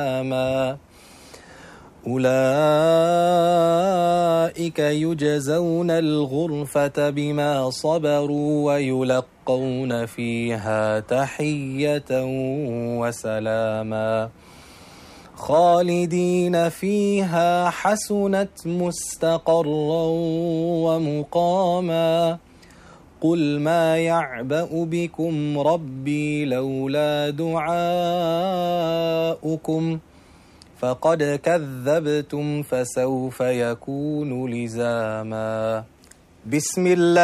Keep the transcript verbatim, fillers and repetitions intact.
أولئك يجزون الغرفة بما صبروا ويلقون فيها تحية وسلاما خالدين فيها حسنت مستقرا ومقاما قل ما يعبأ بكم ربي لولا دعاؤكم فقد كذبتم فسوف يكون لزاما. بسم الله